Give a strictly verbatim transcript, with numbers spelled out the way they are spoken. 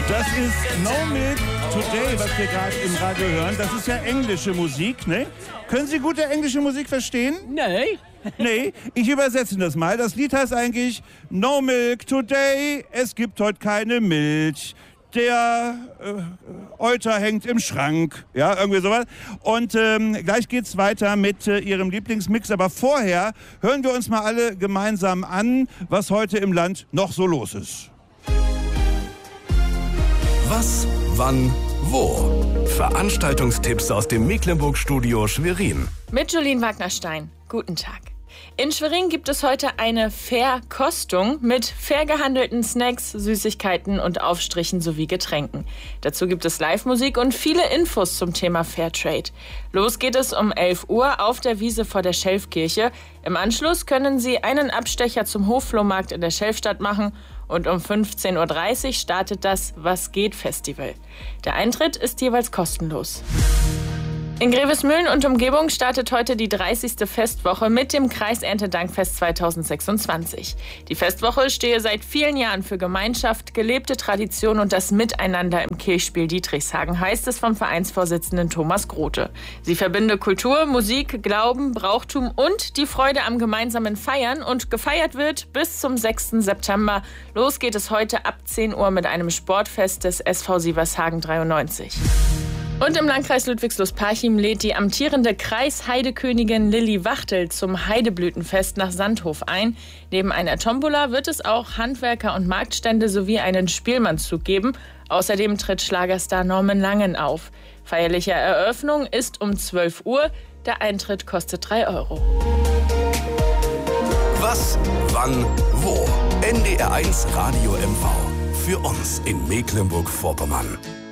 Das ist No Milk Today, was wir gerade im Radio hören. Das ist ja englische Musik, ne? Können Sie gute englische Musik verstehen? Nee. Nee, ich übersetze das mal. Das Lied heißt eigentlich No Milk Today, es gibt heute keine Milch. Der äh, Euter hängt im Schrank, ja, irgendwie sowas. Und ähm, gleich geht's weiter mit äh, Ihrem Lieblingsmix. Aber vorher hören wir uns mal alle gemeinsam an, was heute im Land noch so los ist. Was, wann, wo? Veranstaltungstipps aus dem Mecklenburg-Studio Schwerin. Mit Jolien Wagnerstein. Guten Tag. In Schwerin gibt es heute eine Verkostung mit fair gehandelten Snacks, Süßigkeiten und Aufstrichen sowie Getränken. Dazu gibt es Live-Musik und viele Infos zum Thema Fairtrade. Los geht es um elf Uhr auf der Wiese vor der Schelfkirche. Im Anschluss können Sie einen Abstecher zum Hofflohmarkt in der Schelfstadt machen. Und um fünfzehn Uhr dreißig startet das Was geht Festival. Der Eintritt ist jeweils kostenlos. In Grevesmühlen und Umgebung startet heute die dreißigste Festwoche mit dem Kreiserntedankfest zweitausendsechsundzwanzig. Die Festwoche stehe seit vielen Jahren für Gemeinschaft, gelebte Tradition und das Miteinander im Kirchspiel Dietrichshagen, heißt es vom Vereinsvorsitzenden Thomas Grote. Sie verbinde Kultur, Musik, Glauben, Brauchtum und die Freude am gemeinsamen Feiern und gefeiert wird bis zum sechsten September. Los geht es heute ab zehn Uhr mit einem Sportfest des S V Sievershagen dreiundneunzig. Und im Landkreis Ludwigslust-Parchim lädt die amtierende Kreisheidekönigin Lilly Wachtel zum Heideblütenfest nach Sandhof ein. Neben einer Tombola wird es auch Handwerker- und Marktstände sowie einen Spielmannszug geben. Außerdem tritt Schlagerstar Norman Langen auf. Feierliche Eröffnung ist um zwölf Uhr. Der Eintritt kostet drei Euro. Was, wann, wo? N D R eins Radio M V. Für uns in Mecklenburg-Vorpommern.